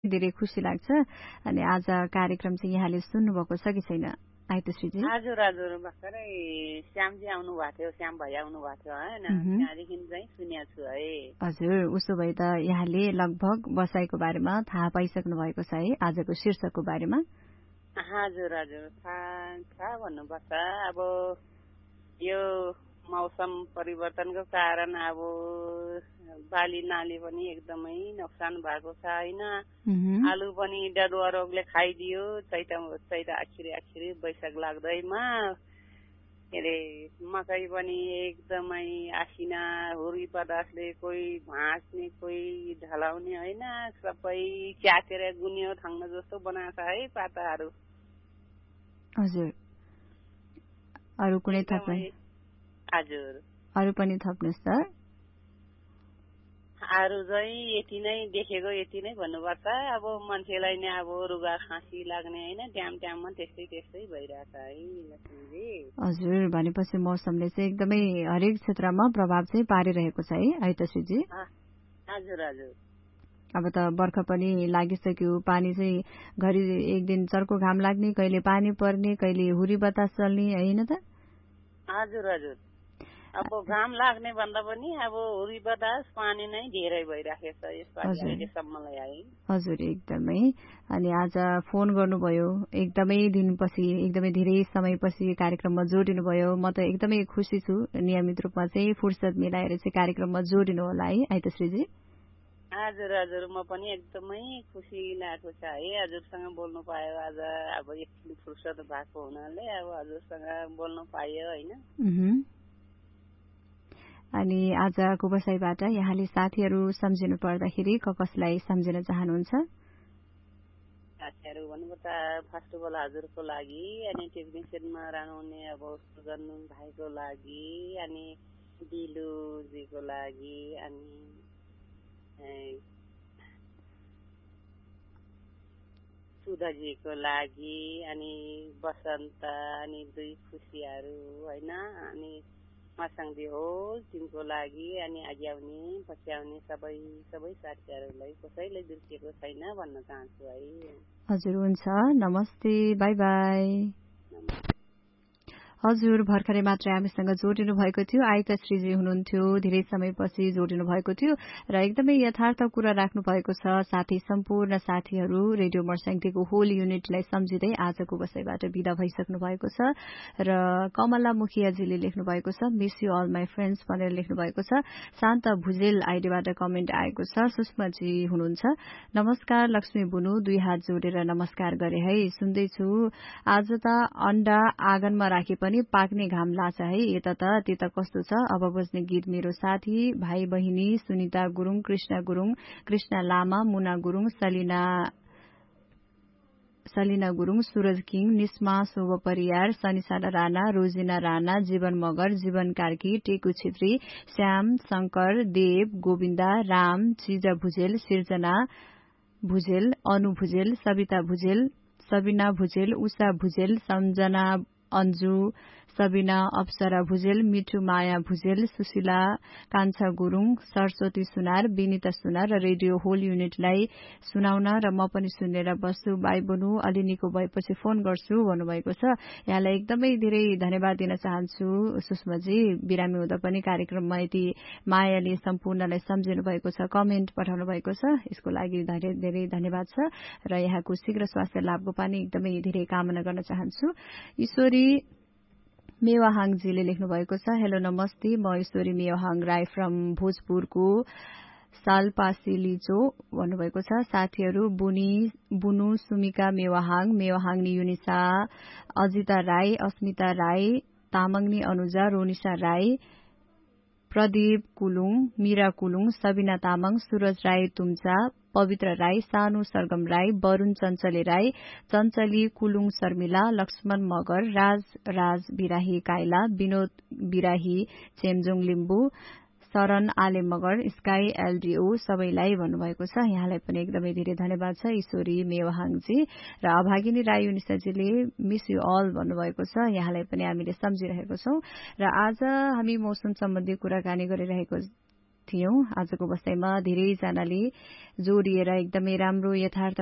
धेरै खुसी लाग्छ। अनि आज कार्यक्रम चाहिँ यहाँले सुन्नुभएको छ कि छैन आइतश्रीजी? हजुर हजुर, भर्खरै श्यामजी आउनु भएको थियो, श्याम भाइ आउनु भएको थियो हैन, त्यहाँदेखि चाहिँ सुनेको छु है। हजुर, उसो भए त यहाँले लगभग बसाइको बारेमा थाहा पाइसक्नु भएको छ है, आजको शीर्षकको बारेमा? हजुर हजुर, थाहा भन्नुपर्छ। अब यो मौसम परिवर्तनको कारण अब बाली नाली पनि एकदमै नोक्सान भएको छ हैन। आलु पनि डडुवा रोगले खाइदियो, चैत आखिरी वैशाख लाग्दैमा। के अरे मकै पनि एकदमै आसिना हुरी बतासले कोही भाँच्ने कोही ढलाउने होइन, सबै च्यातेर गुनियो थाङ्न जस्तो बनाएको छ है पाताहरू। हजुर, अरू कुनै थप्ने? हजुर, अरू पनि थप्नुहोस् त। अरू चाहिँ यति नै देखेको, यति नै भन्नुपर्छ। अब मान्छेलाई नै अब रुगा खाँसी लाग्ने होइन, ट्याममा त्यस्तै भइरहेछ है लक्ष्मीजी। हजुर, भनेपछि मौसमले चाहिँ एकदमै हरेक क्षेत्रमा प्रभाव चाहिँ पारिरहेको छ है आइतश्रीजी? हजुर हजुर। अब त बर्खा पनि लागिसक्यो, पानी चाहिँ घरि एक दिन चर्को घाम लाग्ने, कहिले पानी पर्ने, कहिले हुरी बतास चल्ने होइन त? हजुर हजुर, अब घाम लाग्ने भन्दा पनि अब हुरी बतास पानी नै धेरै भइराखेको छ यसपालि अहिलेसम्मलाई है। हजुर, एकदमै। अनि आज फोन गर्नुभयो, एकदमै दिनपछि, एकदमै धेरै समयपछि कार्यक्रममा जोडिनु भयो। म त एकदमै खुसी छु, नियमित रूपमा चाहिँ फुर्सद मिलाएर चाहिँ कार्यक्रममा जोडिनु होला है आइतश्रीजी? हजुर हजुर, म पनि एकदमै खुसी लागेको छ है हजुरसँग बोल्नु पायो आज। अब एकछिन फुर्सद भएको हुनाले अब हजुरसँग बोल्नु पायो होइन। अनि आजको बसाइबाट यहाँले साथीहरू सम्झिनु पर्दाखेरि कसलाई सम्झिन चाहनुहुन्छ? साथीहरू भन्नुपर्दा फर्स्ट अफ अल हजुरको लागि, अनि टेक्निसियनमा रहनुहुने अब सुजन भाइको लागि, अनि दिलुजीको लागि, अनि सुधाजीको लागि, अनि बसन्त, अनि दुई खुसीहरू होइन, अनि मसँगै होल टिमको लागि, अनि अघि आउने पछि आउने सबै साथीहरूलाई कसैले बिर्सिएको छैन भन्न चाहन्छु है। हजुर, हुन्छ, नमस्ते, बाई बाई। हजुर, भर्खरै मात्र हामीसँग जोडिनु भएको थियो, आइतश्रीजी हुनुहुन्थ्यो, धेरै समयपछि जोडिनु भएको थियो र एकदमै यथार्थ कुरा राख्नु भएको छ। साथै सम्पूर्ण साथीहरू रेडियो मर्स्याङदेखिको होल युनिटलाई सम्झिँदै आजको बसाइबाट बिदा भइसक्नु भएको छ। र कमला मुखियाजीले लेख्नु भएको छ, miss you all my friends भनेर लेख्नु भएको छ। शान्त भुजेल आइडीबाट कमेन्ट आएको छ। सुषमाजी हुनुहुन्छ, नमस्कार लक्ष्मी बुनु, दुई हात जोडेर नमस्कार गरे है, सुन्दैछु। आज त अण्डा आँगनमा राखे पनि पाक्ने घाम लाछ है, यता त त्यता कस्तो छ। अब बज्ने गीत मेरो साथी भाइ बहिनी सुनिता गुरुङ, कृष्ण गुरुङ, कृष्ण लामा, मुना गुरुङ, सलिना गुरुङ, सूरज किङ, निस्मा शोभ परियार, सनिसाना राणा, रोजिना राणा, जीवन मगर, जीवन कार्की, टेकु छेत्री, श्याम शंकर, देव, गोविन्दा, राम, चिजा भुजेल, सिर्जना भुजेल, अनु भुजेल, सविता भुजेल, सबिना भुजेल, उषा भुजेल, सम्जना अन्जु, सबिना अप्सरा भुजेल, मिठु माया भुजेल, सुशीला कान्छा गुरुङ, सरस्वती सुनार, विनिता सुनार र रेडियो होल युनिटलाई सुनाउन र म पनि सुनेर बस्छु। बाई बनु, अलि निको भएपछि फोन गर्छु भन्नुभएको छ। यहाँलाई एकदमै धेरै धन्यवाद दिन चाहन्छु सुषमाजी, बिरामी हुँदा पनि कार्यक्रममा यति मायाले सम्पूर्णलाई सम्झिनु भएको छ, कमेन्ट पठाउनु भएको छ, यसको लागि धेरै धेरै धन्यवाद छ र यहाँको शीघ्र स्वास्थ्य लाभको पनि एकदमै धेरै कामना गर्न चाहन्छु। ईश्वरी मेवाहाङजीले लेख्नु भएको छ, हेलो नमस्ते, म ईश्वरी मेवाहाङ राई फ्रम भोजपुरको सालपासिलिचो भन्नुभएको छ। साथीहरू बुनु, सुमिका मेवाहाङनी युनिसा, अजिता राई, अस्मिता राई, तामाङनी अनुजा, रोनिसा राई, प्रदीप कुलुङ, मीरा कुलुङ, सबिना तामाङ, सूरज राई तुम्चा, पवित्र राई, सानु सरगम राई, वरूण चञ्चले राई, चञ्चली कुलुङ शर्मिला, लक्ष्मण मगर, राज बिराही काइला, विनोद बिराही चेमजोङ लिम्बू, शरण आले मगर, स्काई एलडीओ सबैलाई भन्नुभएको छ। यहाँलाई पनि एकदमै धेरै धन्यवाद छ ईश्वरी मेवाहाङजी। र अभागिनी राई युनिसाजीले मिस यु अल भन्नुभएको छ, यहाँलाई पनि हामीले सम्झिरहेको छौं। र आज हामी मौसम सम्बन्धी कुराकानी गरिरहेको थियौं। आजको बसाइमा धेरैजनाले जोडिएर एकदमै राम्रो यथार्थ